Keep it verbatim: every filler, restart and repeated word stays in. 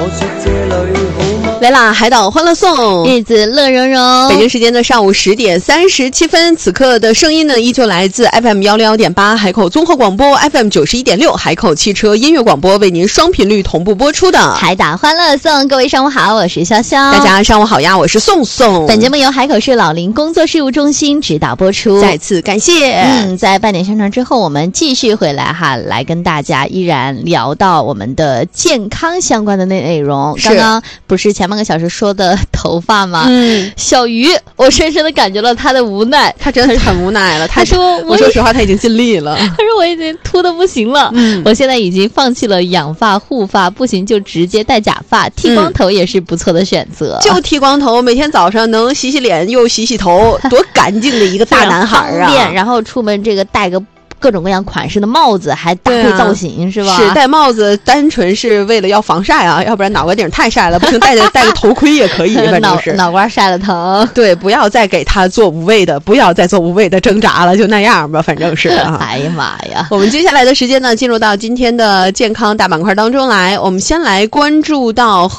来啦，海岛欢乐颂， 日子乐融融。 北京时间的上午十点三十七分，此刻的声音呢，依旧来自 F M 幺零幺点八海口综合广播 F M 九十一点六海口汽车音乐广播，为您双频率同步播出的海岛欢乐颂。各位上午好，我是潇潇。 大家上午好呀，我是宋宋。 本节目由海口市老龄工作事务中心指导播出， 再次感谢。 嗯，在半点宣传之后，我们继续回来哈，来跟大家依然聊到我们的健康相关的内容。刚刚不是前半个小时说的头发吗？嗯，小鱼，我深深的感觉了他的无奈， 他真的很无奈了。他说， 我说实话，他已经尽力了。 他说我已经秃的不行了，嗯，我现在已经放弃了养发护发，不行就直接戴假发，剃光头也是不错的选择。 嗯、就剃光头，每天早上能洗洗脸又洗洗头，多干净的一个大男孩啊！ 然后出门这个戴个各种各样款式的帽子，还搭配造型、啊、是吧？ 是戴帽子单纯是为了要防晒啊，要不然脑瓜顶太晒了，不行戴着戴个头盔也可以，反正是脑脑瓜晒了疼。 对，不要再给他做无谓的，不要再做无谓的挣扎了，就那样吧，反正是、啊。 哎呀妈呀！ 我们接下来的时间呢，进入到今天的健康大板块当中来，我们先来关注到